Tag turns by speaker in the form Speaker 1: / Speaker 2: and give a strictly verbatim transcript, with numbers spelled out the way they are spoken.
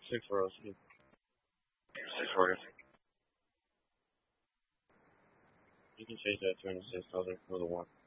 Speaker 1: Six for us. Six for us. You can change that to twenty-six thousand for the one.